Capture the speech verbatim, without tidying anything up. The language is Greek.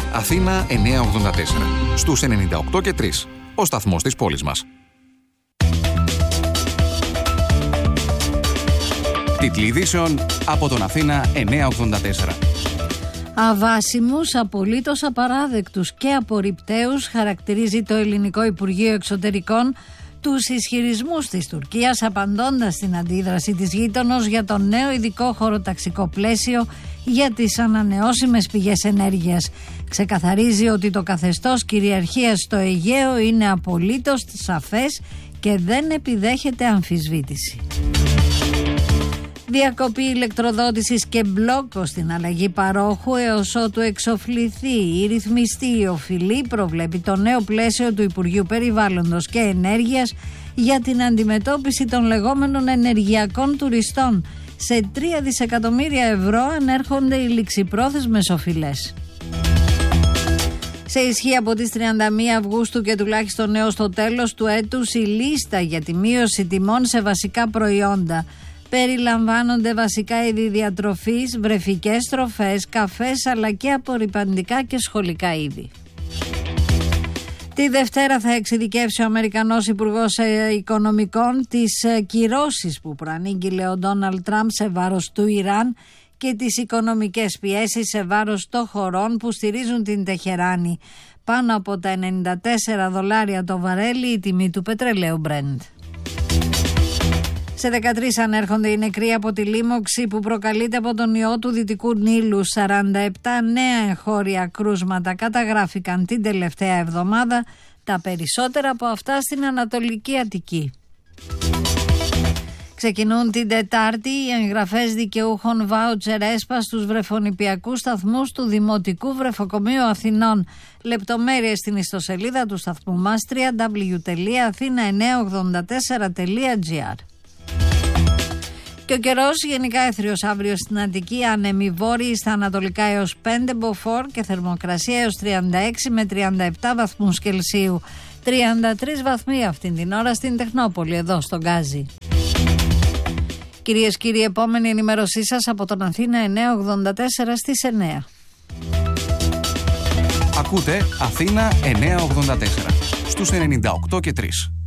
Αθήνα εννιακόσια ογδόντα τέσσερα. Στους ενενήντα οκτώ και τρία. Ο σταθμός της πόλης μας. Τίτλοι ειδήσεων από τον Αθήνα εννιακόσια ογδόντα τέσσερα. Αβάσιμους, απολύτως απαράδεκτους και απορριπταίους χαρακτηρίζει το Ελληνικό Υπουργείο Εξωτερικών τους ισχυρισμούς της Τουρκίας, απαντώντας στην αντίδραση της γείτονος για το νέο ειδικό χωροταξικό πλαίσιο για τις ανανεώσιμες πηγές ενέργειας. Ξεκαθαρίζει ότι το καθεστώς κυριαρχίας στο Αιγαίο είναι απολύτως σαφές και δεν επιδέχεται αμφισβήτηση. Διακοπή ηλεκτροδότησης και μπλόκο στην αλλαγή παρόχου έως ότου εξοφληθεί ή ρυθμιστεί η οφειλή, προβλέπει το νέο πλαίσιο του Υπουργείου Περιβάλλοντος και Ενέργειας για την αντιμετώπιση των λεγόμενων ενεργειακών τουριστών. Σε τρία δισεκατομμύρια ευρώ ανέρχονται οι ληξιπρόθεσμες οφειλές. Σε ισχύ από τις τριάντα μία Αυγούστου και τουλάχιστον έως το τέλος του έτους η λίστα για τη μείωση τιμών σε βασικά προϊόντα. Περιλαμβάνονται βασικά είδη διατροφής, βρεφικές τροφές, καφές αλλά και απορρυπαντικά και σχολικά είδη. Τη Δευτέρα θα εξειδικεύσει ο Αμερικανός Υπουργός Οικονομικών τις κυρώσεις που προανήγγειλε ο Ντόναλντ Τραμπ σε βάρος του Ιράν και τις οικονομικές πιέσεις σε βάρος των χωρών που στηρίζουν την Τεχεράνη. Πάνω από τα ενενήντα τέσσερα δολάρια το βαρέλι η τιμή του πετρελαίου Brent. Σε δεκατρία ανέρχονται οι νεκροί από τη λίμωξη που προκαλείται από τον ιό του Δυτικού Νείλου. σαράντα επτά νέα εγχώρια κρούσματα καταγράφηκαν την τελευταία εβδομάδα, τα περισσότερα από αυτά στην Ανατολική Αττική. Ξεκινούν την Τετάρτη οι εγγραφές δικαιούχων βάουτσερ ΕΣΠΑ στους βρεφονηπιακούς σταθμούς του Δημοτικού Βρεφοκομείου Αθηνών. Λεπτομέρειες στην ιστοσελίδα του σταθμού μας double-u double-u double-u τελεία αθήνα εννιακόσια ογδόντα τέσσερα τελεία τζι άρ. Και ο καιρός γενικά έθριος αύριο στην Αττική, άνεμοι βόρειοι στα ανατολικά έως πέντε μποφόρ και θερμοκρασία έως τριάντα έξι με τριάντα επτά βαθμούς Κελσίου. τριάντα τρεις βαθμοί αυτήν την ώρα στην Τεχνόπολη, εδώ στον Γκάζι. Κυρίες και κύριοι, επόμενη ενημέρωσή σας από τον Αθήνα εννιακόσια ογδόντα τέσσερα στις εννιά. Ακούτε Αθήνα εννιακόσια ογδόντα τέσσερα στους ενενήντα οκτώ και τρία.